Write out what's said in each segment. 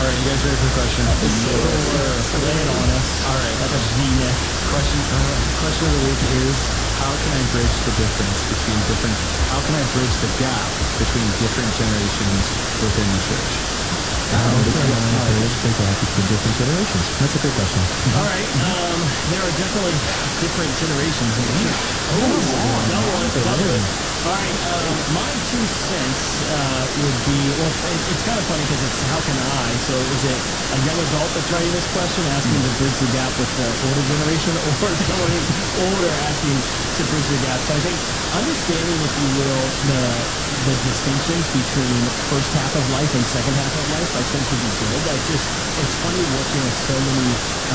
right, you guys ready for the question? Lay it on us. All right. Like a V-neck. Question of the week is, how can I bridge the difference between different, how can I bridge the gap between different generations within the church? How can I bridge the gap between different generations? That's a good question. All right. There are definitely different generations in the church. Double it. All right. My 2 cents would be, well, it's kind of funny because it's how can I? So is it a young adult that's writing this question asking to bridge the gap with the older generation, or someone who's older asking to bridge the gap? So I think understanding, if you will, the distinctions between first half of life and second half of life, I think would be good. Like, just, it's funny working with so many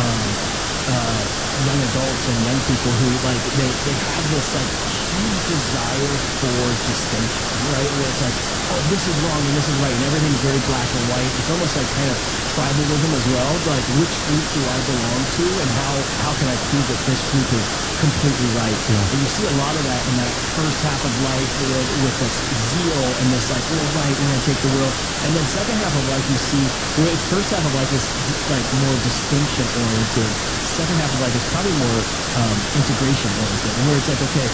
young adults and young people who, like, they have this, like, huge desire for distinction, right? Where it's like, oh, this is wrong and this is right, and everything's very black and white. It's almost like kind of tribalism as well. Like, which group do I belong to, and how can I prove that this group is completely right? And you see a lot of that in that first half of life with this zeal and this, like, we're right, we're gonna take the world. And then second half of life, you see where its first half of life is like more distinction oriented. Second half of life is probably more integration oriented, where it's like, okay,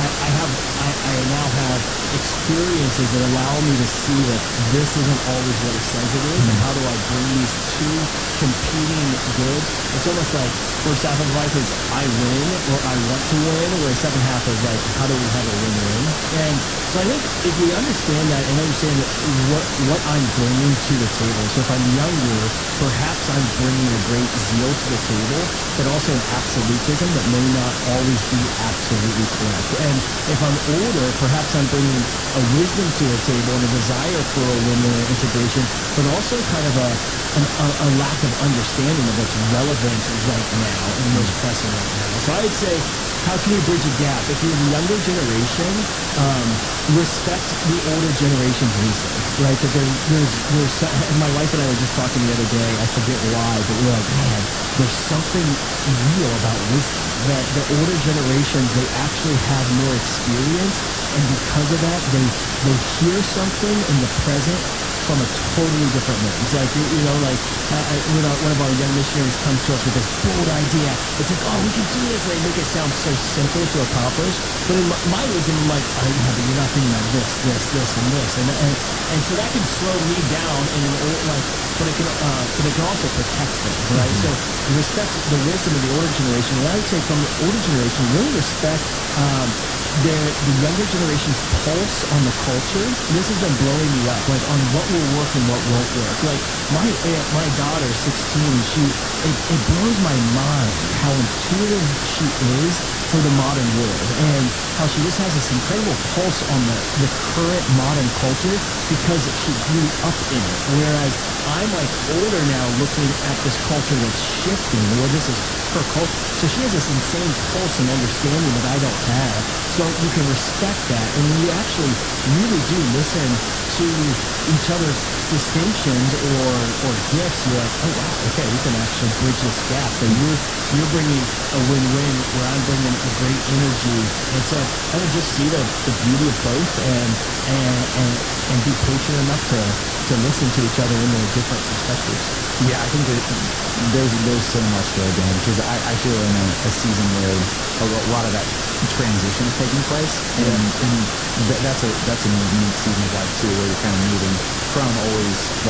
I now have experiences that allow me to see that this isn't always what it says it is, and how do I bring these two competing goods? It's almost like first half of life is I win or I want to win, where second half is like, how do we have a win-win? And so I think if we understand that and understand that what I'm bringing to the table, so if I'm younger, perhaps I'm bringing a great zeal to the table, but also an absolutism that may not always be absolutely correct. And if I'm older, perhaps I'm bringing a wisdom to the table and a desire for a win-win integration, but also kind of a lack of understanding of what's relevant right now and most pressing right now. So I'd say, how can you bridge a gap? If you're the younger generation, respect the older generation's wisdom, right? That and my wife and I were just talking the other day, I forget why, but we're like, man, there's something real about wisdom, that the older generations, they actually have more experience, and because of that, they hear something in the present from a totally different lens. Like, one of our young missionaries comes to us with this bold idea. It's like, oh, we can do this. And they make it sound so simple to accomplish. But in my wisdom, I'm like, oh, yeah, but you're not thinking about this, and this. And so that can slow me down in an old, like, but it can also protect things, right? So respect the wisdom of the older generation. And I would say from the older generation, really respect the younger generation's pulse on the culture. This has been blowing me up, like, on what will work and what won't work. Like, my daughter, 16, it blows my mind how intuitive she is for the modern world, and how she just has this incredible pulse on the current modern culture because she grew up in it. Whereas I'm, like, older now, looking at this culture that's shifting. Well, this is her culture. So she has this insane pulse and understanding that I don't have. So you can respect that. And when you actually really do listen to each other's distinctions or gifts, you're like, oh wow, okay, we can actually bridge this gap. So you're bringing a win-win where I'm bringing a great energy. And so I would just see the beauty of both, and be patient enough to listen to each other in their different perspectives. Yeah, I think that there's so much there, Dan, because I feel in a season where a lot of that transition is taking place, and that's a neat season of life too, where you're kind of moving from always